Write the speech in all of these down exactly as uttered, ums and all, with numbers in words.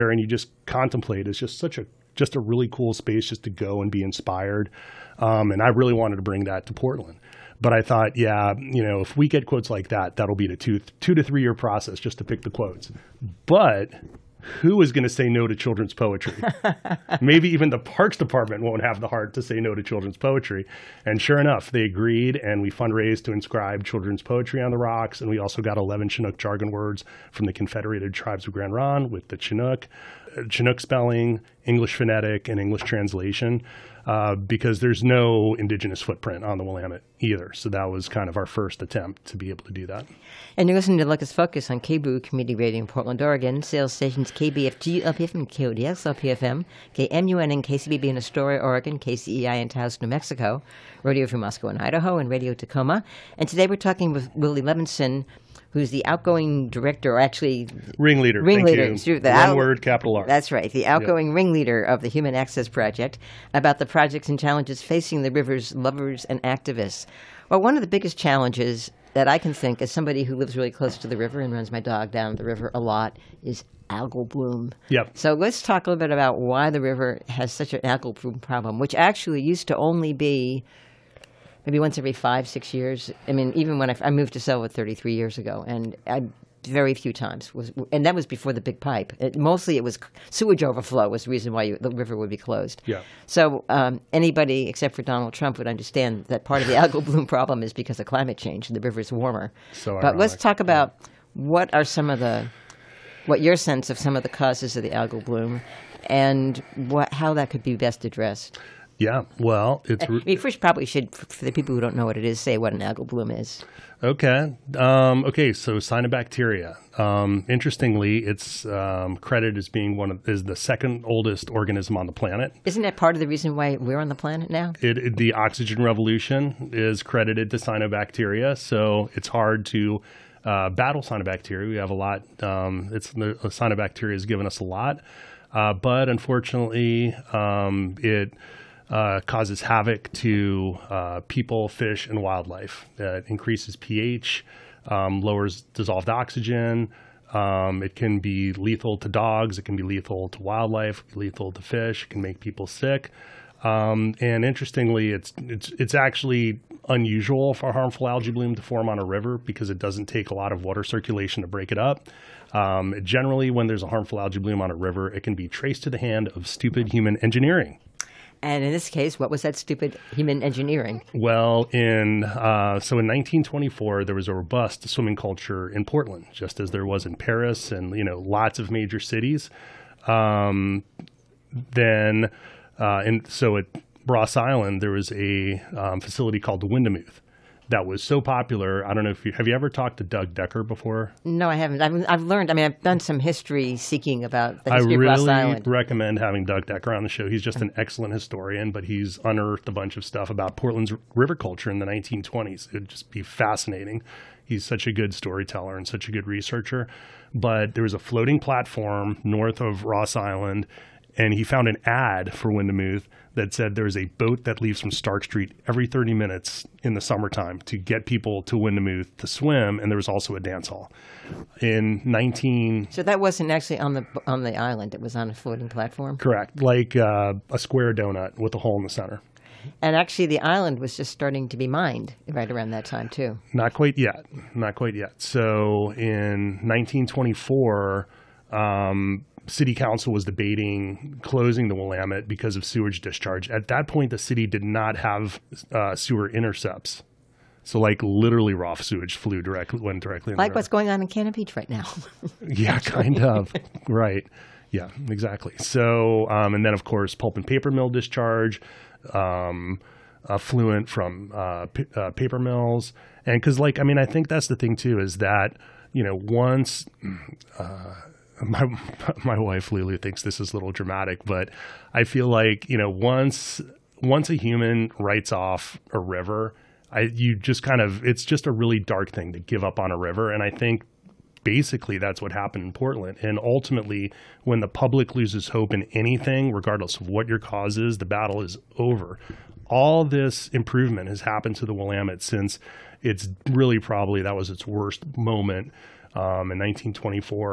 and you just contemplate. It's just such a just a really cool space just to go and be inspired. Um, and I really wanted to bring that to Portland. But I thought, yeah, you know, if we get quotes like that, that'll be the two, two to three year process just to pick the quotes. But who is going to say no to children's poetry? Maybe even the Parks Department won't have the heart to say no to children's poetry. And sure enough, they agreed, and we fundraised to inscribe children's poetry on the rocks. And we also got eleven Chinook jargon words from the Confederated Tribes of Grand Ronde with the Chinook, uh, Chinook spelling, English phonetic, and English translation. Uh, because there's no indigenous footprint on the Willamette either. So that was kind of our first attempt to be able to do that. And you're listening to Locust Focus on K B O O Community Radio in Portland, Oregon. Sales stations K B F G L P F M, K O D X L P F M, K M U N and K C B B in Astoria, Oregon, K C E I in Taos, New Mexico, Radio Free Moscow in Idaho, and Radio Tacoma. And today we're talking with Willie Levinson, who's the outgoing director, or actually ringleader. Ringleader. Thank you. The One out- word, capital R. That's right. The outgoing yep. ringleader of the Human Access Project, about the projects and challenges facing the river's lovers and activists. Well, one of the biggest challenges that I can think, as somebody who lives really close to the river and runs my dog down the river a lot, is algal bloom. Yep. So let's talk a little bit about why the river has such an algal bloom problem, which actually used to only be maybe once every five, six years. I mean, even when I, I moved to Selma thirty-three years ago, and I very few times was, and that was before the big pipe. It, mostly, it was sewage overflow was the reason why you, the river would be closed. Yeah. So um, anybody except for Donald Trump would understand that part of the algal bloom problem is because of climate change, and the river's warmer. So but let's ironic. talk about what are some of the, what your sense of some of the causes of the algal bloom, and what how that could be best addressed. Yeah, well, it's... I mean, first, probably should, for the people who don't know what it is, say what an algal bloom is. Okay. Um, okay, so cyanobacteria. Um, interestingly, it's um, credited as being one of is the second oldest organism on the planet. Isn't that part of the reason why we're on the planet now? It, it, the oxygen revolution is credited to cyanobacteria, so it's hard to uh, battle cyanobacteria. We have a lot. Um, it's the cyanobacteria has given us a lot, uh, but unfortunately, um, it... Uh, causes havoc to uh, people, fish, and wildlife. Uh, it increases pH, um, lowers dissolved oxygen. Um, it can be lethal to dogs. It can be lethal to wildlife, lethal to fish. It can make people sick. Um, and interestingly, it's, it's it's actually unusual for harmful algae bloom to form on a river because it doesn't take a lot of water circulation to break it up. Um, generally, when there's a harmful algae bloom on a river, it can be traced to the hand of stupid human engineering. And in this case, what was that stupid human engineering? Well, in uh, so in nineteen twenty-four, there was a robust swimming culture in Portland, just as there was in Paris and, you know, lots of major cities. Um, then, uh, and so at Ross Island, there was a um, facility called the Windemuth that was so popular. I don't know if you have you ever talked to Doug Decker before? No, I haven't. I've, I've learned. I mean, I've done some history seeking about the I history really of Ross Island. recommend having Doug Decker on the show. He's just an excellent historian, but he's unearthed a bunch of stuff about Portland's river culture in the nineteen twenties. It'd just be fascinating. He's such a good storyteller and such a good researcher. But there was a floating platform north of Ross Island, and he found an ad for Windemuth that said there's a boat that leaves from Stark Street every thirty minutes in the summertime to get people to Windemuth to swim, and there was also a dance hall. In nineteen... So that wasn't actually on the on the island. It was on a floating platform? Correct. Like uh, a square donut with a hole in the center. And actually the island was just starting to be mined right around that time, too. Not quite yet. Not quite yet. So in nineteen twenty-four... Um, City Council was debating closing the Willamette because of sewage discharge. At that point, the city did not have uh, sewer intercepts. So, like, literally raw sewage flew directly, went directly in the Like river. what's going on in Cannon Beach right now. Yeah, kind of. Right. Yeah, exactly. So, um, and then, of course, pulp and paper mill discharge, um, affluent from uh, p- uh, paper mills. And because, like, I mean, I think that's the thing, too, is that, you know, once... Uh, My my wife Lulu thinks this is a little dramatic, but I feel like, you know, once once a human writes off a river, I you just kind of it's just a really dark thing to give up on a river, and I think basically that's what happened in Portland. And ultimately, when the public loses hope in anything, regardless of what your cause is, the battle is over. All this improvement has happened to the Willamette since it's really probably that was its worst moment um, in nineteen twenty-four.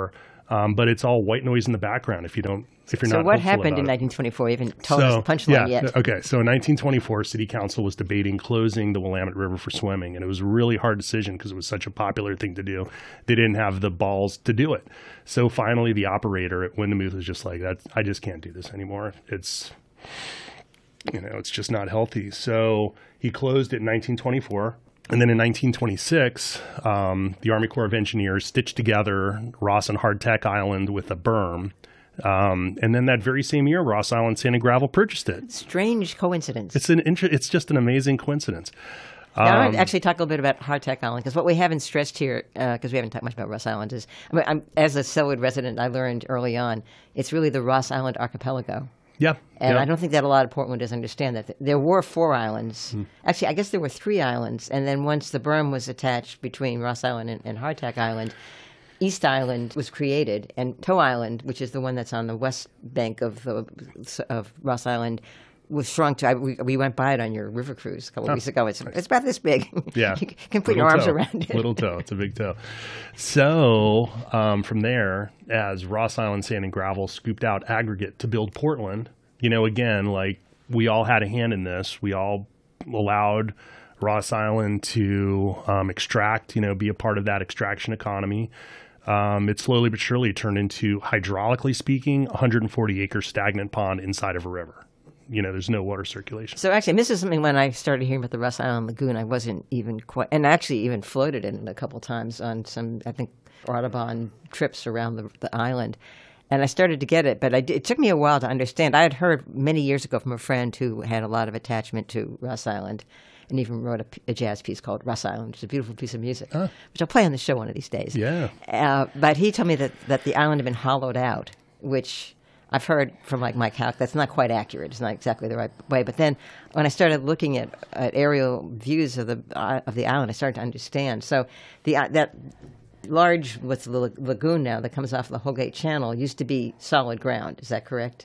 Um, but it's all white noise in the background if you don't, if you're so not. what hopeful happened about in it. nineteen twenty-four? You haven't told So, us the punchline yeah, yet. Okay, so in nineteen twenty-four, City Council was debating closing the Willamette River for swimming, and it was a really hard decision because it was such a popular thing to do. They didn't have the balls to do it. So finally, the operator at Windemuth was just like, "That I just can't do this anymore. It's, you know, it's just not healthy." So he closed it in nineteen twenty-four. And then in nineteen twenty-six, um, the Army Corps of Engineers stitched together Ross and Hardtack Island with a berm. Um, and then that very same year, Ross Island Sand and Gravel purchased it. Strange coincidence. It's an inter- It's just an amazing coincidence. Now, I want Um, to actually talk a little bit about Hardtack Island, because what we haven't stressed here, because we haven't talked much about Ross Island, is I mean, I'm, as a Selwood resident, I learned early on, it's really the Ross Island archipelago. Yeah. And yeah. I don't think that a lot of Portlanders understand that. There were four islands. Hmm. Actually, I guess there were three islands. And then once the berm was attached between Ross Island and, and Hardtack Island, East Island was created. And Toe Island, which is the one that's on the west bank of, the, of Ross Island, was shrunk to. I, we, we went by it on your river cruise a couple of weeks ago. It's, it's about this big. Yeah. You can put Little your arms toe. around it. Little toe. It's a big toe. So um, from there, as Ross Island Sand and Gravel scooped out aggregate to build Portland, you know, again, like we all had a hand in this. We all allowed Ross Island to um, extract, you know, be a part of that extraction economy. Um, it slowly but surely turned into, hydraulically speaking, a one hundred forty acre stagnant pond inside of a river. You know, there's no water circulation. So actually, and this is something when I started hearing about the Ross Island Lagoon, I wasn't even quite, and I actually even floated in it a couple times on some, I think, Audubon trips around the, the island. And I started to get it, but I did, it took me a while to understand. I had heard many years ago from a friend who had a lot of attachment to Ross Island and even wrote a, a jazz piece called Ross Island, which is a beautiful piece of music, Huh. which I'll play on the show one of these days. Yeah. Uh, but he told me that, that the island had been hollowed out, which I've heard from like Mike Houck. That's not quite accurate. It's not exactly the right way. But then when I started looking at, at aerial views of the uh, of the island, I started to understand. So the uh, that large, what's the la- lagoon now that comes off the Holgate Channel used to be solid ground. Is that correct?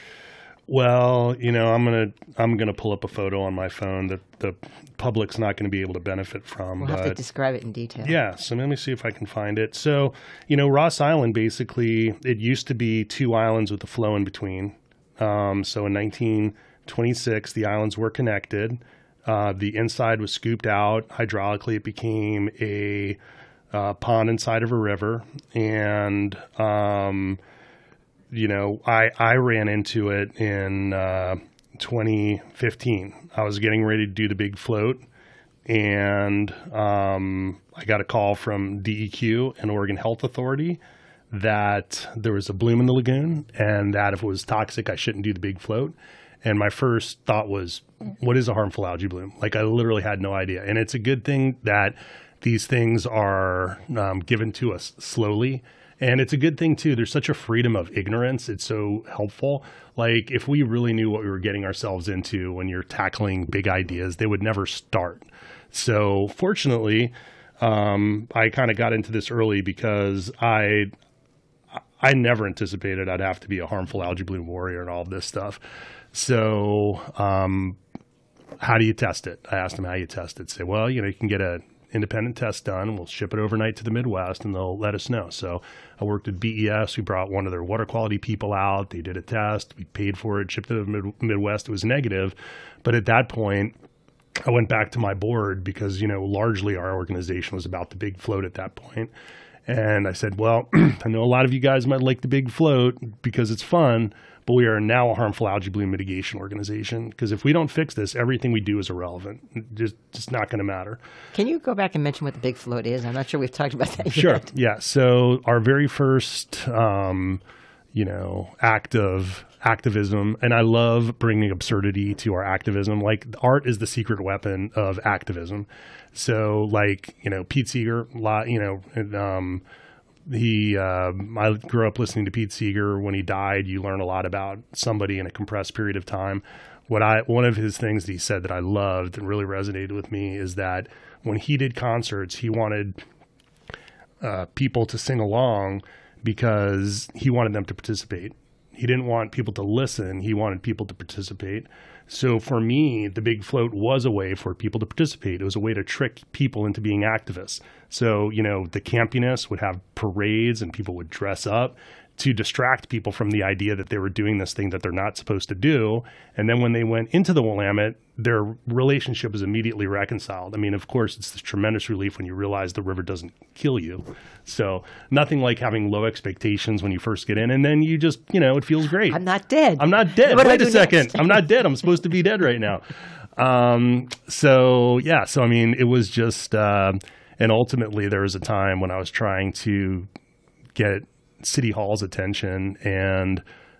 Well, you know, I'm gonna I'm gonna pull up a photo on my phone that the public's not going to be able to benefit from. We'll but have to describe it in detail. yeah, so let me see if I can find it. So, you know, Ross Island basically, it used to be two islands with a flow in between. Um, so in nineteen twenty-six, the islands were connected. Uh, the inside was scooped out hydraulically. It became a uh, pond inside of a river, and um, you know, I, I ran into it in uh, twenty fifteen. I was getting ready to do the big float, and um, I got a call from D E Q and Oregon Health Authority that there was a bloom in the lagoon and that if it was toxic, I shouldn't do the big float. And my first thought was, what is a harmful algae bloom? Like I literally had no idea. And it's a good thing that these things are um, given to us slowly. And it's a good thing, too. There's such a freedom of ignorance. It's so helpful. Like, if we really knew what we were getting ourselves into when you're tackling big ideas, they would never start. So, fortunately, um, I kind of got into this early because I I never anticipated I'd have to be a harmful algae bloom warrior and all of this stuff. So, um, how do you test it? I asked them how you test it. Say, well, you know, you can get a independent test done. We'll ship it overnight to the Midwest and they'll let us know. So I worked with B E S. We brought one of their water quality people out. They did a test. We paid for it, shipped it to the Mid- Midwest. It was negative. But at that point, I went back to my board because, you know, largely our organization was about the big float at that point. And I said, well, I know a lot of you guys might like the big float because it's fun, but we are now a harmful algae bloom mitigation organization. Because if we don't fix this, everything we do is irrelevant. Just, just not going to matter. Can you go back and mention what the big float is? I'm not sure we've talked about that Sure. yet. Yeah. So our very first, um, you know, act of activism, and I love bringing absurdity to our activism. Like art is the secret weapon of activism. So like, you know, Pete Seeger, you know, and, um, he, uh, I grew up listening to Pete Seeger. When he died, you learn a lot about somebody in a compressed period of time. What I, one of his things that he said that I loved and really resonated with me is that when he did concerts, he wanted uh, people to sing along because he wanted them to participate. He didn't want people to listen. He wanted people to participate. So for me, the big float was a way for people to participate. It was a way to trick people into being activists. So, you know, the campiness would have parades and people would dress up to distract people from the idea that they were doing this thing that they're not supposed to do. And then when they went into the Willamette, their relationship was immediately reconciled. I mean, of course, it's this tremendous relief when you realize the river doesn't kill you. So nothing like having low expectations when you first get in. And then you just, you know, it feels great. I'm not dead. I'm not dead. What do I Wait do a second. next? I'm not dead. I'm supposed to be dead right now. Um, so, yeah. So, I mean, it was just, uh, and ultimately there was a time when I was trying to get City Hall's attention, and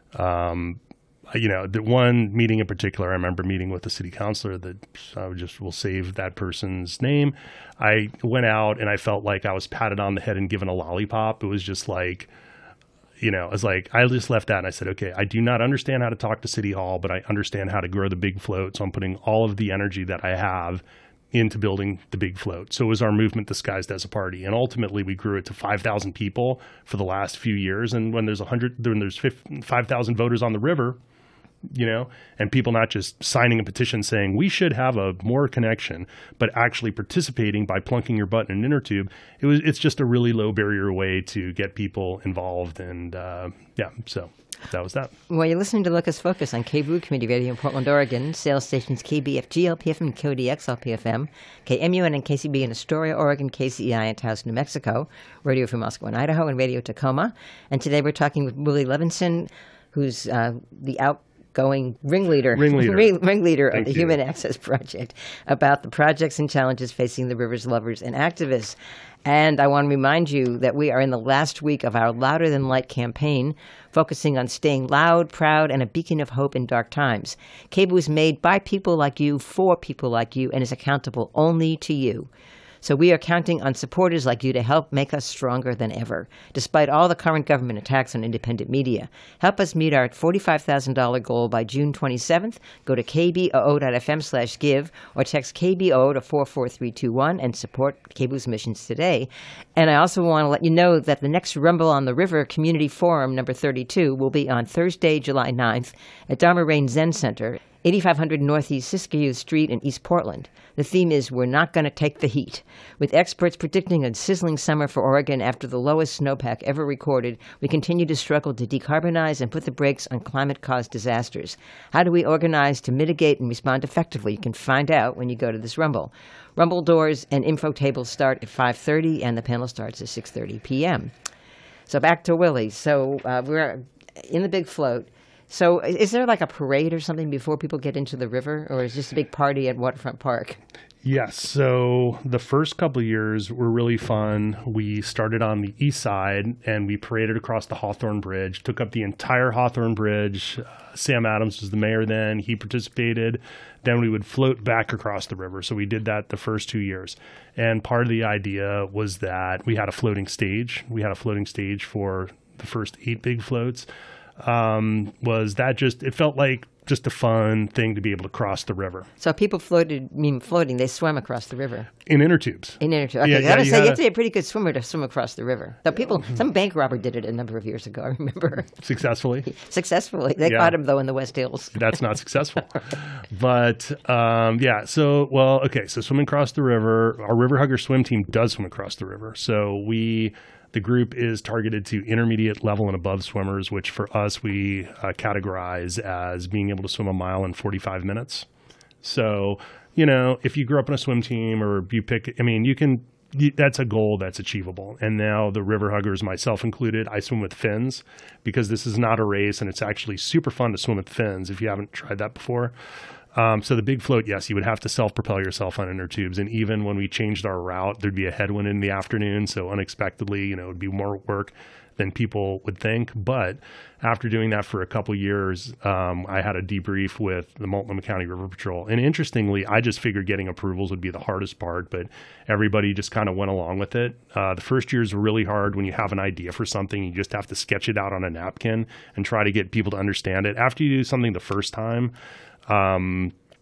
um, you know, the one meeting in particular, I remember meeting with the city councilor that I would just will save that person's name. I went out and I felt like I was patted on the head and given a lollipop. It was just like, you know, I was like, I just left that and I said, okay, I do not understand how to talk to City Hall, but I understand how to grow the big float. So I'm putting all of the energy that I have into building the big float. So it was our movement disguised as a party. And ultimately we grew it to five thousand people for the last few years. And when there's one hundred, when there's five thousand voters on the river, you know, and people not just signing a petition saying we should have a more connection, but actually participating by plunking your butt in an inner tube, it was, it's just a really low barrier way to get people involved. And uh, yeah, so that was that. Well, you're listening to Locus Focus on K B O O Community Radio in Portland, Oregon. Sales stations K B F G L P F M and K O D X L P F M, K M U N and K C B in Astoria, Oregon, K C E I in Taos, New Mexico, Radio Free Moscow in Idaho, and Radio Tacoma. And today we're talking with Willie Levinson, who's uh, the outgoing ringleader, ringleader, ring, ringleader of the you. Human Access Project, about the projects and challenges facing the river's lovers and activists. And I want to remind you that we are in the last week of our Louder Than Light campaign, focusing on staying loud, proud, and a beacon of hope in dark times. K B O O is made by people like you, for people like you, and is accountable only to you. So we are counting on supporters like you to help make us stronger than ever, despite all the current government attacks on independent media. Help us meet our forty-five thousand dollars goal by June twenty-seventh. Go to k b o o dot f m slash give or text K B O O to four four three two one and support K B O O's missions today. And I also want to let you know that the next Rumble on the River Community Forum, number thirty-two, will be on Thursday, July ninth at Dharma Rain Zen Center, eighty-five hundred Northeast Siskiyou Street in East Portland. The theme is We're Not Going to Take the Heat. With experts predicting a sizzling summer for Oregon after the lowest snowpack ever recorded, we continue to struggle to decarbonize and put the brakes on climate-caused disasters. How do we organize to mitigate and respond effectively? You can find out when you go to this Rumble. Rumble doors and info tables start at five thirty, and the panel starts at six thirty p.m. So back to Willie. So uh, we're in the big float. So is there like a parade or something before people get into the river, or is it just a big party at Waterfront Park? Yes. So the first couple of years were really fun. We started on the east side and we paraded across the Hawthorne Bridge, took up the entire Hawthorne Bridge. Uh, Sam Adams was the mayor then. He participated. Then we would float back across the river. So we did that the first two years. And part of the idea was that we had a floating stage. We had a floating stage for the first eight big floats. Um, was that just, it felt like just a fun thing to be able to cross the river. So people floated, I mean floating, they swam across the river. In inner tubes. In inner tubes. Okay, Yeah, I yeah, gotta you say, you had have to be a pretty good swimmer to swim across the river. So people, some bank robber did it a number of years ago, I remember. Successfully. Successfully. They Yeah. caught him, though, in the West Hills. That's not successful. But um, yeah, so, well, okay, so swimming across the river, our River Hugger swim team does swim across the river. So we, the group is targeted to intermediate level and above swimmers, which for us, we uh, categorize as being able to swim a mile in forty-five minutes. So, you know, if you grew up in a swim team or you pick, I mean, you can, you, that's a goal that's achievable. And now the River Huggers, myself included, I swim with fins because this is not a race and it's actually super fun to swim with fins if you haven't tried that before. Um, so the big float, yes, you would have to self-propel yourself on inner tubes. And even when we changed our route, there'd be a headwind in the afternoon. So unexpectedly, you know, it'd be more work than people would think. But after doing that for a couple years, um, I had a debrief with the Multnomah County River Patrol. And interestingly, I just figured getting approvals would be the hardest part, but everybody just kind of went along with it. Uh, the first years were really hard when you have an idea for something. You just have to sketch it out on a napkin and try to get people to understand it. After you do something the first time, Um,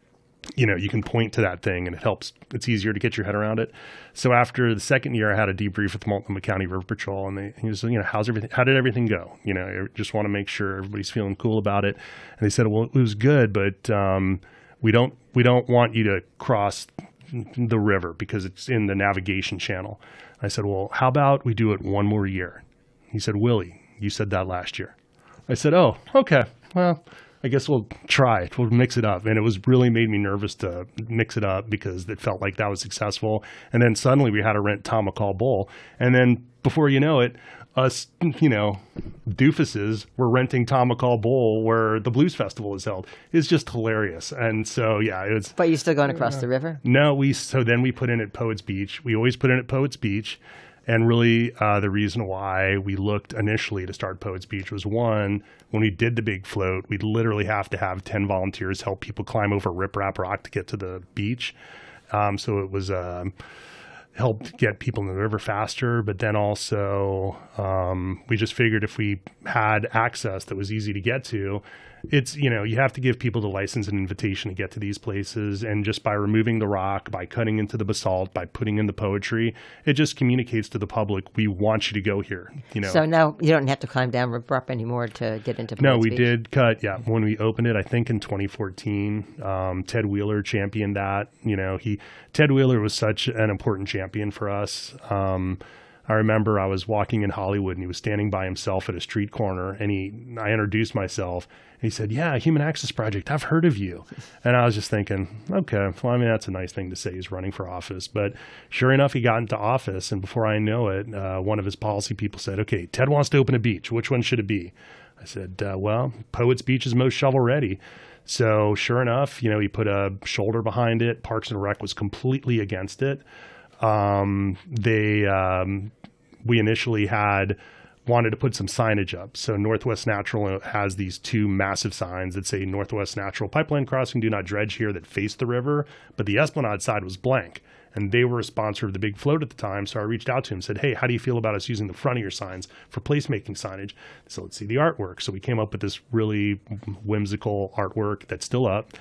you know, you can point to that thing and it helps. It's easier to get your head around it. So after the second year, I had a debrief with the Multnomah County River Patrol, and they, he was, you know, how's everything? How did everything go? You know, I just want to make sure everybody's feeling cool about it. And they said, well, it was good, but um, we don't we don't want you to cross the river because it's in the navigation channel. I said, well, how about we do it one more year? He said, Willie, you said that last year. I said, oh, okay, well, I guess we'll try it. We'll mix it up. And it was really made me nervous to mix it up because it felt like that was successful. And then suddenly we had to rent Tom McCall Bowl. And then before you know it, us, you know, doofuses were renting Tom McCall Bowl where the Blues Festival is held. It's just hilarious. And so, yeah, it was. But you're still going across the river? No, we, so then we put in at Poets Beach. We always put in at Poets Beach. And really, uh, the reason why we looked initially to start Poets Beach was, one, when we did the big float, we'd literally have to have ten volunteers help people climb over Rip Rap Rock to get to the beach. Um, so it was um, helped get people in the river faster. But then also, um, we just figured if we had access that was easy to get to, it's, you know, you have to give people the license and invitation to get to these places. And just by removing the rock, by cutting into the basalt, by putting in the poetry, it just communicates to the public, we want you to go here. You know. So now you don't have to climb down Rip Rap anymore to get into Poets No, we Beach? did cut, yeah. When we opened it, I think in twenty fourteen, um, Ted Wheeler championed that. You know, he Ted Wheeler was such an important champion for us. Um, I remember I was walking in Hollywood and he was standing by himself at a street corner, and he, I introduced myself and he said, yeah, Human Access Project, I've heard of you. And I was just thinking, okay, well, I mean, that's a nice thing to say. He's running for office. But sure enough, he got into office, and before I know it, uh, one of his policy people said, okay, Ted wants to open a beach. Which one should it be? I said, uh, well, Poets Beach is most shovel ready. So sure enough, you know, he put a shoulder behind it. Parks and Rec was completely against it. Um, they, um, we initially had wanted to put some signage up. So Northwest Natural has these two massive signs that say Northwest Natural Pipeline Crossing, do not dredge here, that face the river. But the Esplanade side was blank. And they were a sponsor of the big float at the time. So I reached out to him and said, hey, how do you feel about us using the front of your signs for placemaking signage? So let's see the artwork. So we came up with this really whimsical artwork that's still up.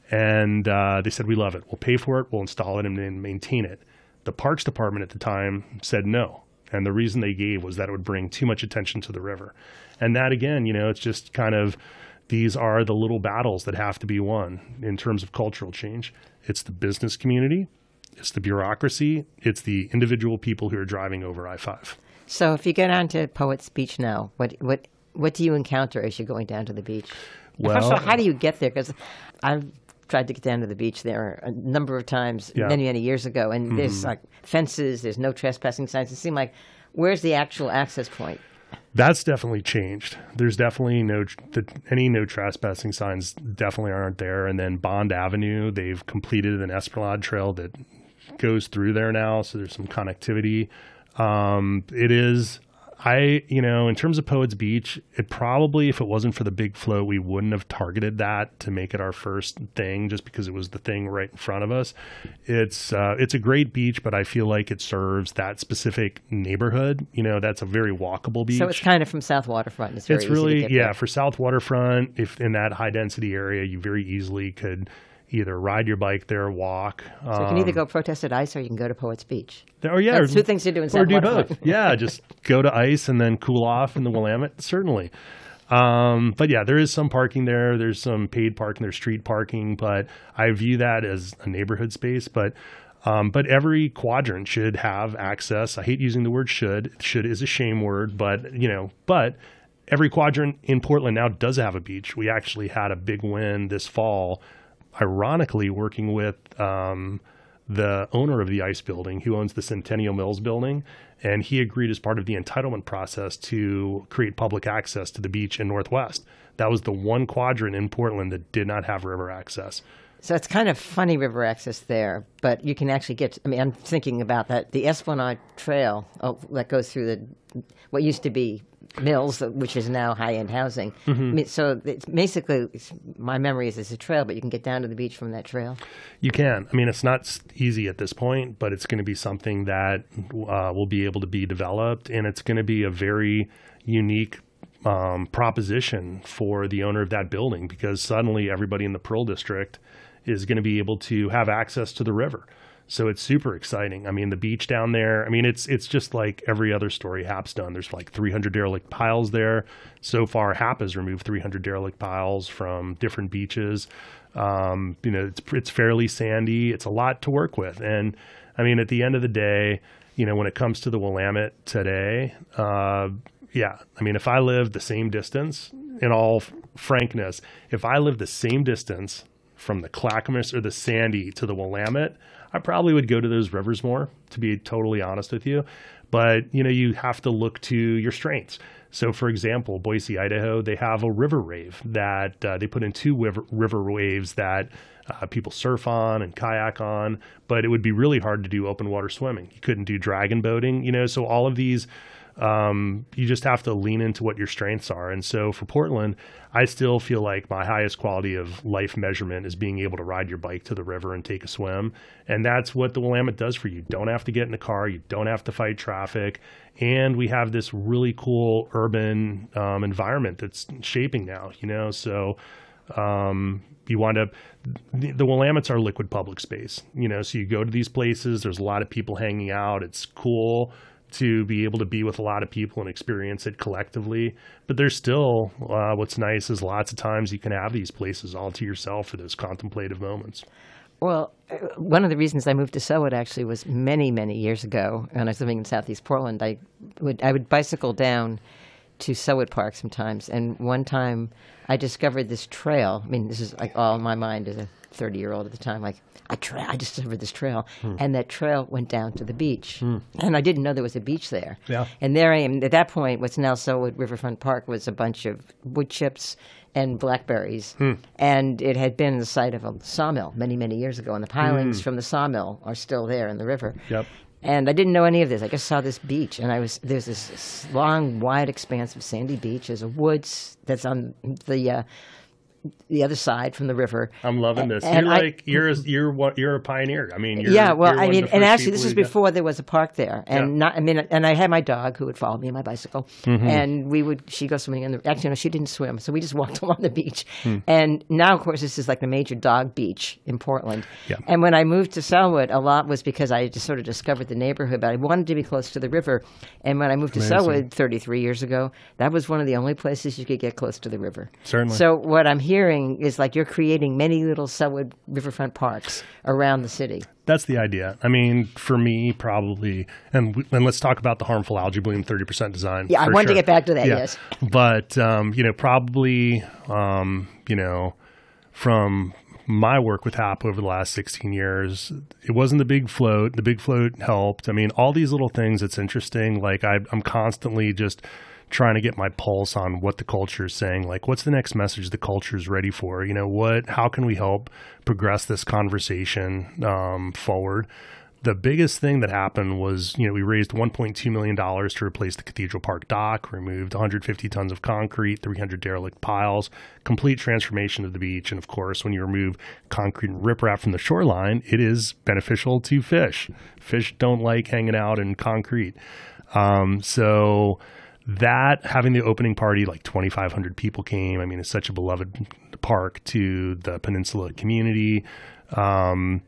And uh, they said, we love it. We'll pay for it. We'll install it and then maintain it. The Parks Department at the time said no. And the reason they gave was that it would bring too much attention to the river. And that, again, you know, it's just kind of, these are the little battles that have to be won in terms of cultural change. It's the business community, it's the bureaucracy, it's the individual people who are driving over I five. So if you go down to Poets Beach now, what what what do you encounter as you're going down to the beach? Well, First of all, how do you get there? Because I've tried to get down to the beach there a number of times, Yeah. many, many years ago, and mm-hmm. there's like fences, there's no trespassing signs. It seemed like, where's the actual access point? That's definitely changed. There's definitely no, the, any no trespassing signs definitely aren't there. And then Bond Avenue, they've completed an Esplanade trail that goes through there now. So there's some connectivity. Um, it is, I, you know, in terms of Poets Beach, it probably, if it wasn't for the big float, we wouldn't have targeted that to make it our first thing, just because it was the thing right in front of us. It's, uh, it's a great beach, but I feel like it serves that specific neighborhood. You know, that's a very walkable beach. So it's kind of from South Waterfront. It's, very it's easy really, to get yeah, there. for South Waterfront, if in that high density area, you very easily could either ride your bike there or walk. So you can either go protest at ICE or you can go to Poets Beach. Or yeah, That's or, two things to do in or South do Waterfront. both. Yeah, just go to ICE and then cool off in the Willamette. Certainly. Um, but yeah, there is some parking there. There's some paid parking. There's street parking, but I view that as a neighborhood space. But um, but every quadrant should have access. I hate using the word should. Should is a shame word, but you know, but every quadrant in Portland now does have a beach. We actually had a big win this fall, ironically working with um, the owner of the ICE building, who owns the Centennial Mills building, and he agreed as part of the entitlement process to create public access to the beach in Northwest. That was the one quadrant in Portland that did not have river access. So it's kind of funny river access there, but you can actually get, I mean, I'm thinking about that. The Esplanade Trail oh, that goes through the what used to be Mills, which is now high-end housing. Mm-hmm. I mean, so it's basically, it's, my memory is it's a trail, but you can get down to the beach from that trail. You can. I mean, it's not easy at this point, but it's going to be something that uh, will be able to be developed, and it's going to be a very unique um, proposition for the owner of that building, because suddenly everybody in the Pearl District is going to be able to have access to the river. So it's super exciting. I mean, the beach down there, I mean, it's it's just like every other story Hap's done. There's like three hundred derelict piles there. So far, Hap has removed three hundred derelict piles from different beaches. Um, you know, it's it's fairly sandy. It's a lot to work with. And I mean, at the end of the day, you know, when it comes to the Willamette today, uh, yeah, I mean, if I lived the same distance, in all frankness, if I lived the same distance from the Clackamas or the Sandy to the Willamette, I probably would go to those rivers more, to be totally honest with you. But, you know, you have to look to your strengths. So, for example, Boise, Idaho, they have a river wave that uh, they put in two river, river waves that uh, people surf on and kayak on, but it would be really hard to do open water swimming. You couldn't do dragon boating, you know, so all of these, um, you just have to lean into what your strengths are. And so for Portland, I still feel like my highest quality of life measurement is being able to ride your bike to the river and take a swim. And that's what the Willamette does for you. Don't have to get in a car. You don't have to fight traffic. And we have this really cool urban um, environment that's shaping now, you know, so um, you wind up, the, the Willamettes are liquid public space, you know, so you go to these places, there's a lot of people hanging out. It's cool to be able to be with a lot of people and experience it collectively. But there's still, uh, what's nice is lots of times you can have these places all to yourself for those contemplative moments. Well, uh, one of the reasons I moved to Sellwood actually was many, many years ago when I was living in Southeast Portland. I would I would bicycle down to Sellwood Park sometimes, and one time I discovered this trail. I mean, this is like all in my mind as a thirty-year-old at the time. Like, I, tra- I discovered this trail, hmm. and that trail went down to the beach. Hmm. And I didn't know there was a beach there. Yeah. And there I am. At that point, what's now Sellwood Riverfront Park was a bunch of wood chips and blackberries. Hmm. And it had been the site of a sawmill many, many years ago, and the pilings hmm. from the sawmill are still there in the river. Yep. And I didn't know any of this. I just saw this beach, and I was there's this, this long, wide expanse of sandy beach. There's a woods that's on the uh, the other side from the river. I'm loving this. And you're I, like you're you're what you're a pioneer. I mean, you're, yeah. Well, you're I one mean, of the and first actually, this people is who did- before there was a park there, and Yeah. not. I mean, and I had my dog who would follow me on my bicycle, mm-hmm. and we would. She goes swimming in the. Actually, no, she didn't swim, so we just walked along the beach. Hmm. And now, of course, this is like the major dog beach in Portland. Yeah. And when I moved to Sellwood, a lot was because I just sort of discovered the neighborhood, but I wanted to be close to the river. And when I moved to Amazing. Sellwood thirty-three years ago, that was one of the only places you could get close to the river. Certainly. So what I'm hearing is like you're creating many little Sellwood riverfront parks around the city. That's the idea. I mean, for me, probably, and we, and let's talk about the harmful algae bloom thirty percent design. Yeah, I for wanted sure. to get back to that, Yeah. yes. But, um, you know, probably, um, you know, from my work with Hap over the last sixteen years, it wasn't the big float. The big float helped. I mean, all these little things, it's interesting. Like I, I'm constantly just trying to get my pulse on what the culture is saying. Like, what's the next message the culture is ready for? You know, what, how can we help progress this conversation um, forward? The biggest thing that happened was, you know, we raised one point two million dollars to replace the Cathedral Park dock, removed one hundred fifty tons of concrete, three hundred derelict piles, complete transformation of the beach. And of course, when you remove concrete and riprap from the shoreline, it is beneficial to fish. Fish don't like hanging out in concrete. Um, so that, having the opening party, like twenty-five hundred people came. I mean, it's such a beloved park to the peninsula community. Um,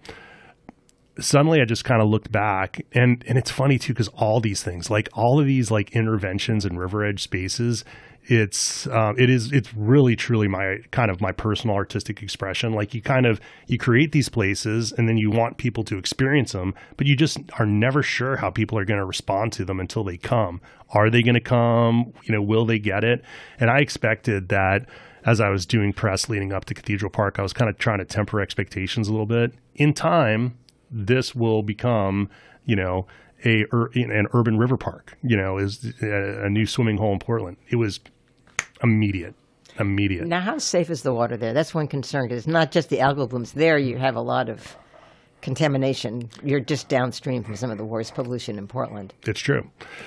Suddenly, I just kind of looked back, and, and it's funny too, because all these things, like all of these like interventions in river edge spaces, it's um, it is it's really truly my kind of my personal artistic expression. Like you kind of you create these places, and then you want people to experience them, but you just are never sure how people are going to respond to them until they come. Are they going to come? You know, will they get it? And I expected that. As I was doing press leading up to Cathedral Park, I was kind of trying to temper expectations a little bit. In time, this will become, you know, a an urban river park, you know, is a, a new swimming hole in Portland. It was immediate, immediate. Now, how safe is the water there? That's one concern, because it's not just the algal blooms. There you have a lot of contamination. You're just downstream from some of the worst pollution in Portland. It's true.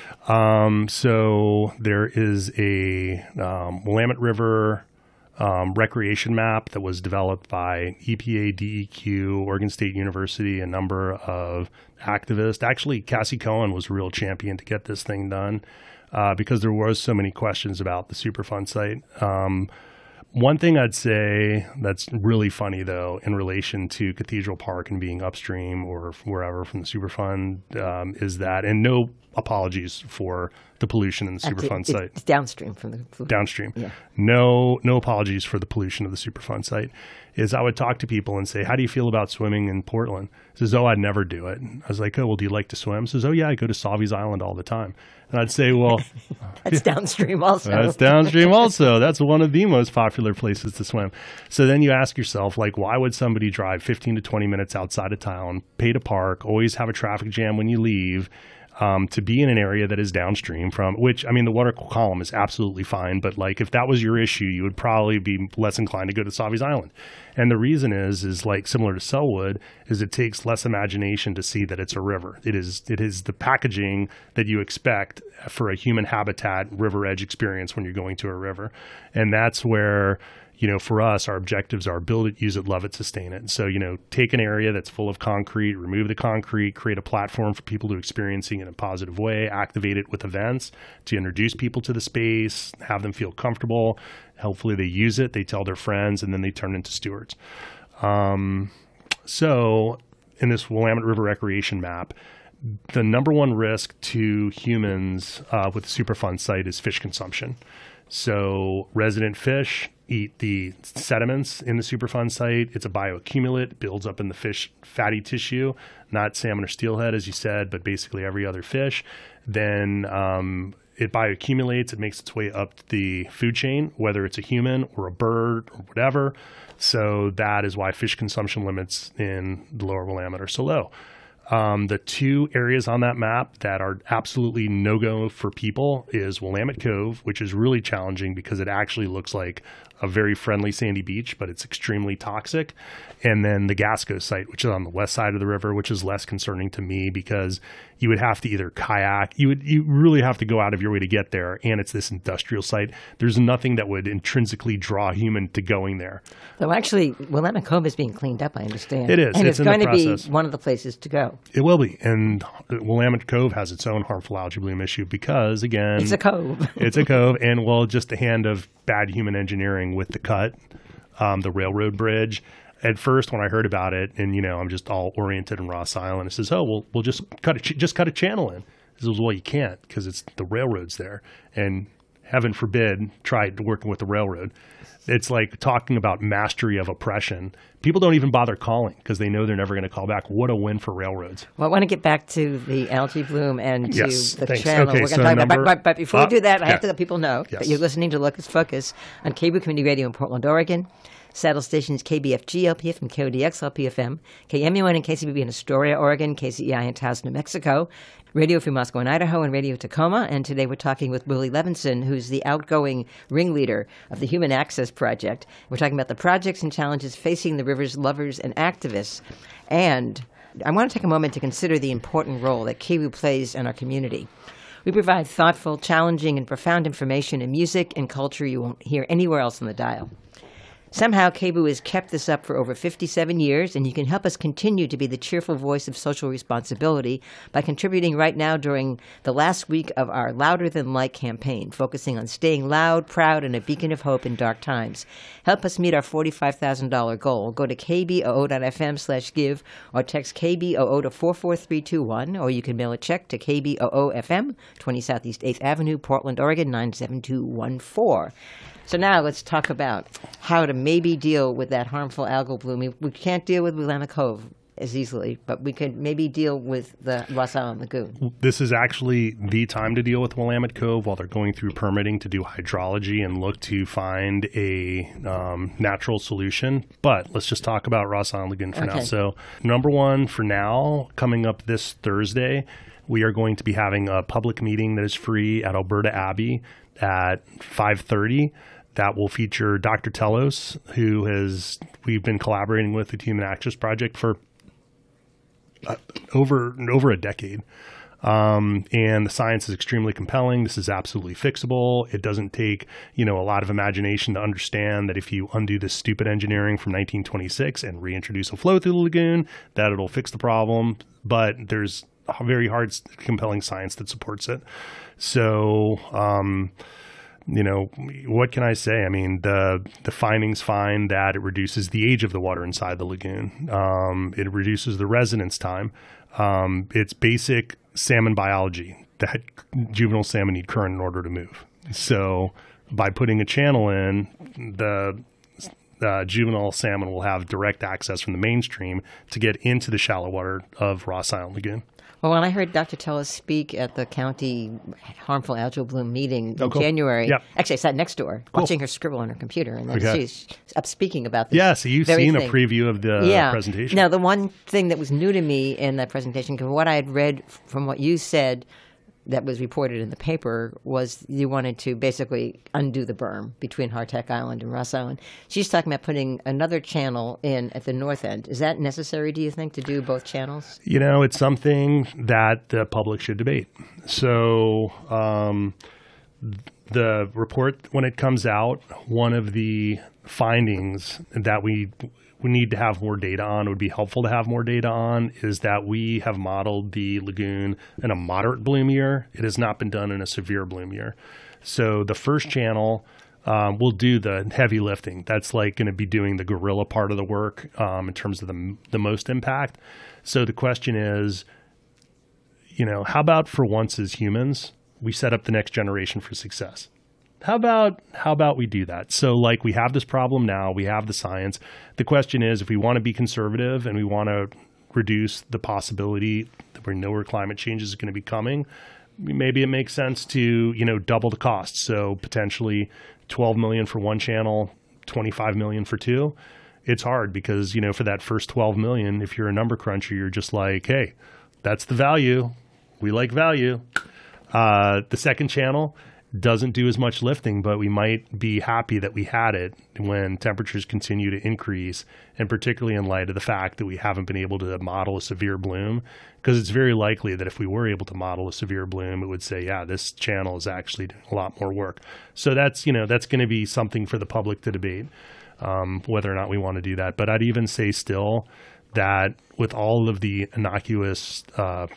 Um, so there is a um, Willamette River Um, recreation map that was developed by E P A, D E Q, Oregon State University, a number of activists. Actually, Cassie Cohen was a real champion to get this thing done uh, because there was so many questions about the Superfund site. Um, One thing I'd say that's really funny, though, in relation to Cathedral Park and being upstream or wherever from the Superfund um, is that, and no apologies for the pollution in the Superfund it's, site. It's downstream from the Downstream. Yeah. No, no apologies for the pollution of the Superfund site. Is I would talk to people and say, how do you feel about swimming in Portland? He says, oh, I'd never do it. I was like, oh, well, do you like to swim? He says, oh, yeah, I go to Sauvies Island all the time. And I'd say, well, that's downstream also. That's downstream also. That's one of the most popular places to swim. So then you ask yourself, like, why would somebody drive fifteen to twenty minutes outside of town, pay to park, always have a traffic jam when you leave, um, to be in an area that is downstream from, which, I mean, the water column is absolutely fine. But like, if that was your issue, you would probably be less inclined to go to Sauvies Island. And the reason is, is like similar to Sellwood, is it takes less imagination to see that it's a river. It is, it is the packaging that you expect for a human habitat river edge experience when you're going to a river. And that's where, you know, for us, our objectives are build it, use it, love it, sustain it. So, you know, take an area that's full of concrete, remove the concrete, create a platform for people to experiencing it in a positive way, activate it with events to introduce people to the space, have them feel comfortable. Hopefully they use it, they tell their friends, and then they turn into stewards. Um, so in this Willamette River Recreation Map, the number one risk to humans uh, with the Superfund site is fish consumption. So resident fish eat the sediments in the Superfund site. It's a bioaccumulate, builds up in the fish fatty tissue, not salmon or steelhead, as you said, but basically every other fish. Then um, it bioaccumulates. It makes its way up the food chain, whether it's a human or a bird or whatever. So that is why fish consumption limits in the lower Willamette are so low. Um, the two areas on that map that are absolutely no-go for people is Willamette Cove, which is really challenging because it actually looks like a very friendly sandy beach, but it's extremely toxic. And then the Gasco site, which is on the west side of the river, which is less concerning to me because you would have to either kayak, you would you really have to go out of your way to get there, and it's this industrial site. There's nothing that would intrinsically draw a human to going there. So actually, Willamette Cove is being cleaned up, I understand. It is. And it's, it's in going the to process. be one of the places to go. It will be. And Willamette Cove has its own harmful algae bloom issue because, again, it's a cove. It's a cove. And, well, just a hand of bad human engineering with the cut, um, the railroad bridge. At first, when I heard about it, and, you know, I'm just all oriented in Ross Island, it says, oh, well, we'll just cut a, ch- just cut a channel in. It says, well, you can't because it's the railroad's there. And heaven forbid, try working with the railroad. It's like talking about mastery of oppression. People don't even bother calling because they know they're never going to call back. What a win for railroads. Well, I want to get back to the algae bloom and to yes, the thanks. channel. Okay, We're so going to talk number, about, but, but before uh, we do that, I yeah. have to let people know yes. that you're listening to Locust Focus on Cable Community Radio in Portland, Oregon. Saddle stations K B F G L P F and K O D X L P F M, K M U N and K C B B in Astoria, Oregon, K C E I in Taos, New Mexico, Radio Free Moscow in Idaho, and Radio Tacoma. And today we're talking with Willie Levinson, who's the outgoing ringleader of the Human Access Project. We're talking about the projects and challenges facing the river's lovers and activists. And I want to take a moment to consider the important role that K B U plays in our community. We provide thoughtful, challenging, and profound information in music and culture you won't hear anywhere else on the dial. Somehow, K B U has kept this up for over fifty-seven years, and you can help us continue to be the cheerful voice of social responsibility by contributing right now during the last week of our Louder Than Light campaign, focusing on staying loud, proud, and a beacon of hope in dark times. Help us meet our forty-five thousand dollars goal. Go to kboo.fm slash give or text K B O O to four four three two one, or you can mail a check to K B O O F M, twenty Southeast eighth Avenue, Portland, Oregon, nine seven two one four. So now let's talk about how to maybe deal with that harmful algal bloom. We, we can't deal with Willamette Cove as easily, but we could maybe deal with the Ross Island Lagoon. This is actually the time to deal with Willamette Cove while they're going through permitting to do hydrology and look to find a um, natural solution. But let's just talk about Ross Island Lagoon for Okay. now. So number one for now, coming up this Thursday, we are going to be having a public meeting that is free at Alberta Abbey at five thirty. That will feature Doctor Telos, who has we've been collaborating with the Human Access Project for uh, over over a decade. Um, and the science is extremely compelling. This is absolutely fixable. It doesn't take, you know, a lot of imagination to understand that if you undo this stupid engineering from nineteen twenty-six and reintroduce a flow through the lagoon, that it'll fix the problem. But there's a very hard, compelling science that supports it. So, um, you know, what can I say? I mean, the the findings find that it reduces the age of the water inside the lagoon. Um, it reduces the residence time. Um, it's basic salmon biology that juvenile salmon need current in order to move. So by putting a channel in, the uh, juvenile salmon will have direct access from the mainstream to get into the shallow water of Ross Island Lagoon. Well, when I heard Doctor Tellis speak at the county harmful algal bloom meeting Oh, in cool. January, Yep. actually I sat next door Cool. watching her scribble on her computer, and then Okay. she's up speaking about this. Yeah, so you've very seen thing. a preview of the yeah. presentation. Now, the one thing that was new to me in that presentation, because what I had read from what you said that was reported in the paper, was you wanted to basically undo the berm between Hardtack Island and Ross Island. She's talking about putting another channel in at the north end. Is that necessary, do you think, to do both channels? You know, it's something that the public should debate. So um, the report, when it comes out, one of the findings that we we need to have more data on, would be helpful to have more data on, is that we have modeled the lagoon in a moderate bloom year. It has not been done in a severe bloom year. So the first channel um, will do the heavy lifting. That's like going to be doing the gorilla part of the work um, in terms of the, the most impact. So the question is, you know, how about for once as humans, we set up the next generation for success? How about how about we do that? So like we have this problem now, we have the science. The question is, if we want to be conservative and we want to reduce the possibility that we know where climate change is going to be coming, maybe it makes sense to, you know, double the cost. So potentially twelve million for one channel, twenty-five million for two. It's hard because, you know, for that first twelve million, if you're a number cruncher, you're just like, hey, that's the value. We like value. Uh, the second channel doesn't do as much lifting, but we might be happy that we had it when temperatures continue to increase, and particularly in light of the fact that we haven't been able to model a severe bloom, because it's very likely that if we were able to model a severe bloom, it would say, yeah, this channel is actually doing a lot more work. So that's, you know, that's going to be something for the public to debate, um, whether or not we want to do that. But I'd even say still that with all of the innocuous uh,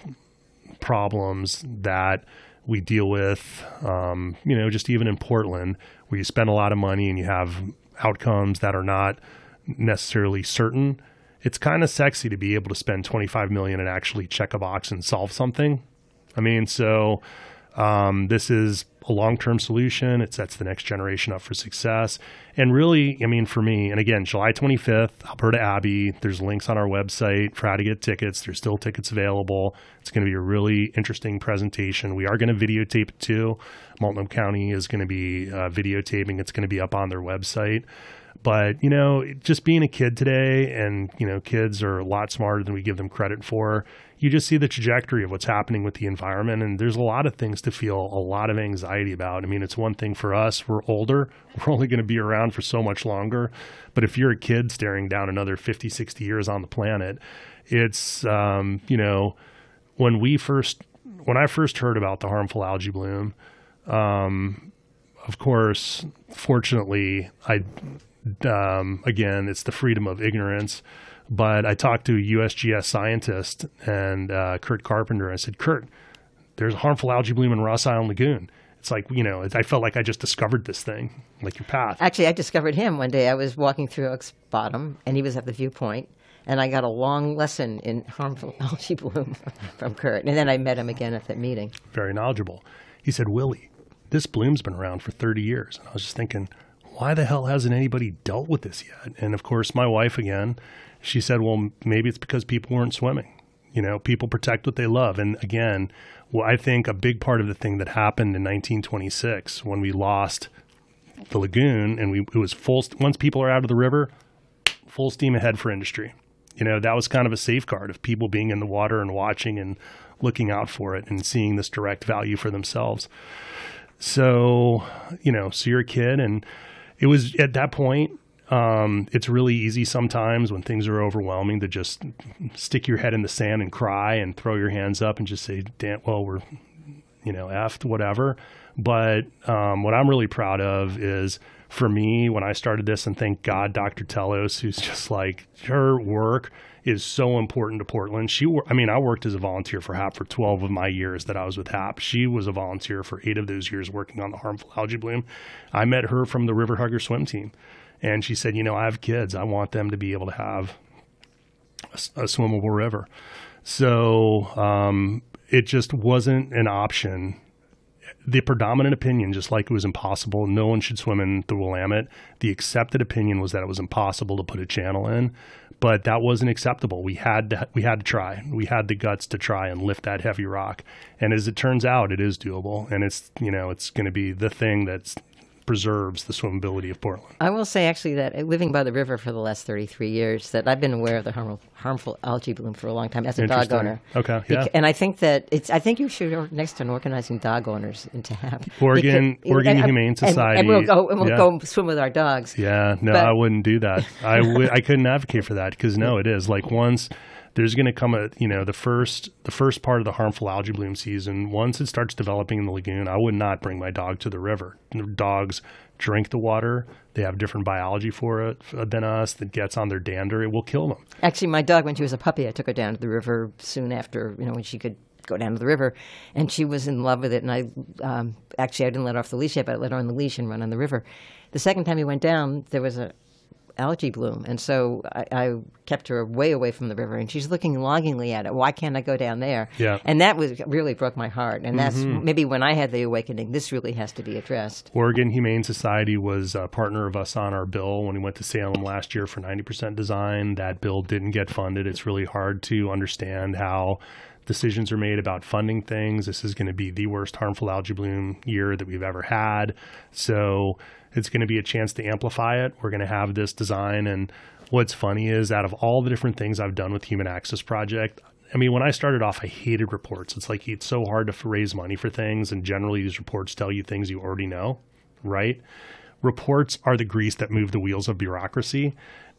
problems that we deal with, um, you know, just even in Portland, where you spend a lot of money and you have outcomes that are not necessarily certain, it's kind of sexy to be able to spend twenty-five million dollars and actually check a box and solve something. I mean, so um, this is a long-term solution. It sets the next generation up for success. And really, I mean, for me, and again, July twenty-fifth, Alberta Abbey, there's links on our website for how to get tickets. There's still tickets available. It's going to be a really interesting presentation. We are going to videotape it too. Multnomah County is going to be uh, videotaping. It's going to be up on their website. But, you know, just being a kid today, and, you know, kids are a lot smarter than we give them credit for. You just see the trajectory of what's happening with the environment, and there's a lot of things to feel a lot of anxiety about. I mean, it's one thing for us. We're older. We're only going to be around for so much longer. But if you're a kid staring down another fifty, sixty years on the planet, it's, um, you know, when we first, when I first heard about the harmful algae bloom, um, of course, fortunately, I, um, again, it's the freedom of ignorance. But I talked to a U S G S scientist and uh, Kurt Carpenter. I said, Kurt, there's a harmful algae bloom in Ross Island Lagoon. It's like, you know, I felt like I just discovered this thing, like your path. Actually, I discovered him one day. I was walking through Oaks Bottom, and he was at the viewpoint, and I got a long lesson in harmful algae bloom from Kurt. And then I met him again at that meeting. Very knowledgeable. He said, Willie, this bloom's been around for thirty years. And I was just thinking, why the hell hasn't anybody dealt with this yet? And of course, my wife again, she said, well, maybe it's because people weren't swimming. You know, people protect what they love. And again, well, I think a big part of the thing that happened in nineteen twenty-six when we lost the lagoon and we it was full, once people are out of the river, full steam ahead for industry. You know, that was kind of a safeguard of people being in the water and watching and looking out for it and seeing this direct value for themselves. So, you know, so you're a kid, and it was at that point, Um, it's really easy sometimes when things are overwhelming to just stick your head in the sand and cry and throw your hands up and just say, damn, well, we're, you know, effed, whatever. But um, what I'm really proud of is for me when I started this, and thank God Doctor Telos, who's just like, her work is so important to Portland. She, I mean, I worked as a volunteer for H A P for twelve of my years that I was with H A P. She was a volunteer for eight of those years working on the harmful algae bloom. I met her from the River Hugger swim team, and she said, you know, I have kids. I want them to be able to have a, a swimmable river. So um, it just wasn't an option. The predominant opinion, just like it was impossible, no one should swim in the Willamette. The accepted opinion was that it was impossible to put a channel in, but that wasn't acceptable. We had to, we had to try. We had the guts to try and lift that heavy rock. And as it turns out, it is doable, and it's, you know, it's going to be the thing that's preserves the swimmability of Portland. I will say actually that living by the river for the last thirty-three years, that I've been aware of the harmful, harmful algae bloom for a long time as a dog owner. Okay, yeah. Bec- and I think that it's, I think you should work next on organizing dog owners into H A P. Oregon, because, Oregon and, Humane and, Society. And we'll go, and we'll yeah. go swim with our dogs. Yeah, no, but, I wouldn't do that. I would, I couldn't advocate for that because no, it is like once there's going to come a, you know, the first, the first part of the harmful algae bloom season, once it starts developing in the lagoon, I would not bring my dog to the river. Dogs drink the water. They have different biology for it than us that gets on their dander. It will kill them. Actually, my dog, when she was a puppy, I took her down to the river soon after, you know, when she could go down to the river, and she was in love with it. And I um, actually, I didn't let her off the leash yet, but I let her on the leash and run on the river. The second time we went down, there was a algae bloom, and so I, I kept her way away from the river, and she's looking longingly at it. Why can't I go down there? Yeah. And that was really broke my heart, and that's mm-hmm. maybe when I had the awakening, this really has to be addressed. Oregon Humane Society was a partner of us on our bill when we went to Salem last year for ninety percent design. That bill didn't get funded. It's really hard to understand how decisions are made about funding things. This is going to be the worst harmful algae bloom year that we've ever had. So it's going to be a chance to amplify it. We're going to have this design. And what's funny is out of all the different things I've done with Human Access Project, I mean, when I started off, I hated reports. It's like it's so hard to raise money for things. And generally, these reports tell you things you already know, right? Reports are the grease that move the wheels of bureaucracy.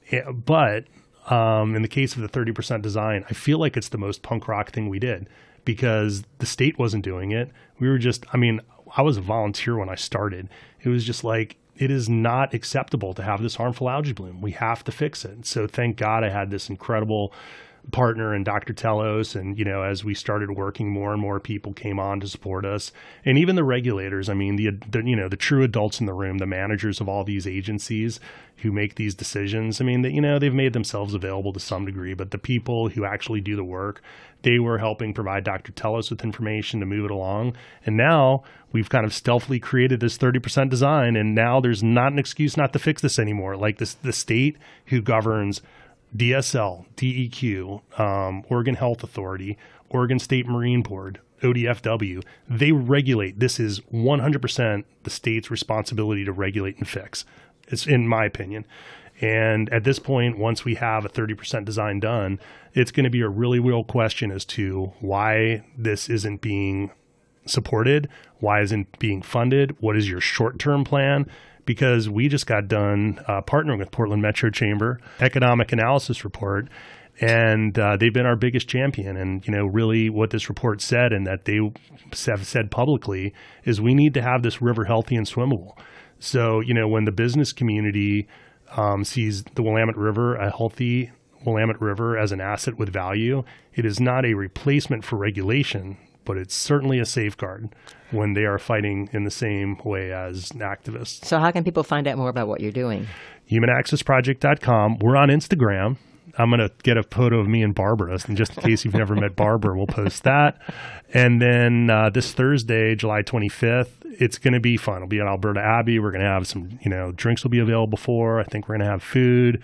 But um, in the case of the thirty percent design, I feel like it's the most punk rock thing we did because the state wasn't doing it. We were just, I mean, I was a volunteer when I started. It was just like, it is not acceptable to have this harmful algae bloom. We have to fix it. So thank God I had this incredible partner in Doctor Telos. And, you know, as we started working, more and more people came on to support us. And even the regulators, I mean, the, the you know, the true adults in the room, the managers of all these agencies who make these decisions, I mean, that, you know, they've made themselves available to some degree, but the people who actually do the work, they were helping provide Doctor Telos with information to move it along. And now we've kind of stealthily created this thirty percent design. And now there's not an excuse not to fix this anymore. Like this, the state who governs D S L, D E Q, um, Oregon Health Authority, Oregon State Marine Board, O D F W, they regulate. This is one hundred percent the state's responsibility to regulate and fix. It's in my opinion. And at this point, once we have a thirty percent design done, it's going to be a really real question as to why this isn't being supported, why isn't being funded, what is your short-term plan? Because we just got done uh, partnering with Portland Metro Chamber Economic Analysis Report, and uh, they've been our biggest champion. And, you know, really what this report said and that they have said publicly is we need to have this river healthy and swimmable. So, you know, when the business community um, sees the Willamette River, a healthy Willamette River as an asset with value, it is not a replacement for regulation, but it's certainly a safeguard when they are fighting in the same way as activists. So how can people find out more about what you're doing? human access project dot com. We're on Instagram. I'm going to get a photo of me and Barbara, and just in case you've never met Barbara, we'll post that. And then uh, this Thursday, July twenty-fifth, it's going to be fun. It'll be at Alberta Abbey. We're going to have some, you know, drinks will be available for. I think we're going to have food.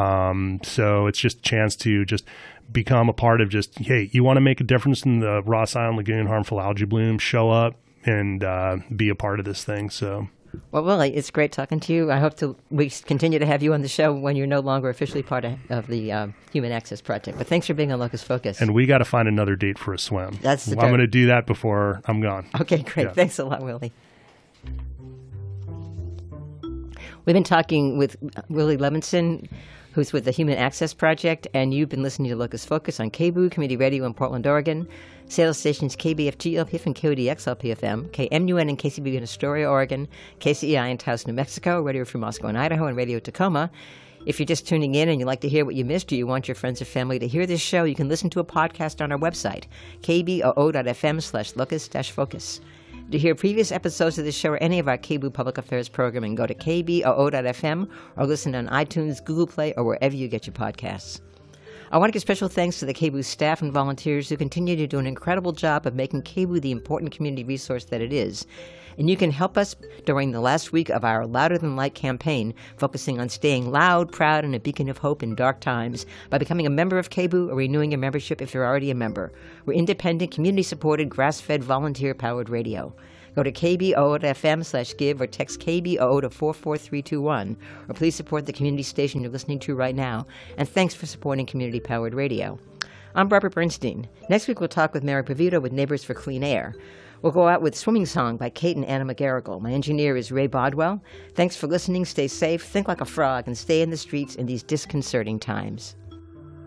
Um, so it's just a chance to just become a part of just, hey, you want to make a difference in the Ross Island Lagoon harmful algae bloom, show up and uh, be a part of this thing. So. Well, Willie, it's great talking to you. I hope to we continue to have you on the show when you're no longer officially part of, of the um, Human Access Project. But thanks for being on Locus Focus. And we got to find another date for a swim. That's the well, I'm going to do that before I'm gone. Okay, great. Yeah. Thanks a lot, Willie. We've been talking with Willie Levinson, who's with the Human Access Project, and you've been listening to Locus Focus on K B O O Community Radio in Portland, Oregon, sales stations K B F G L P F and K O D X L P F M, K M U N and K C B in Astoria, Oregon, K C E I in Taos, New Mexico, Radio Free Moscow in Idaho, and Radio Tacoma. If you're just tuning in and you'd like to hear what you missed, or you want your friends or family to hear this show, you can listen to a podcast on our website, k b o o dot f m slash locus dash focus. To hear previous episodes of this show or any of our K B O O Public Affairs programming, go to k b o o dot f m or listen on iTunes, Google Play, or wherever you get your podcasts. I want to give special thanks to the K B O O staff and volunteers who continue to do an incredible job of making K B O O the important community resource that it is. And you can help us during the last week of our Louder Than Light campaign, focusing on staying loud, proud, and a beacon of hope in dark times by becoming a member of K B O O or renewing your membership if you're already a member. We're independent, community-supported, grass-fed, volunteer-powered radio. Go to k b o o dot f m slash give or text K B O O to four four three two one, or please support the community station you're listening to right now. And thanks for supporting community-powered radio. I'm Barbara Bernstein. Next week we'll talk with Mary Pavito with Neighbors for Clean Air. We'll go out with Swimming Song by Kate and Anna McGarrigle. My engineer is Ray Bodwell. Thanks for listening. Stay safe, think like a frog, and stay in the streets in these disconcerting times.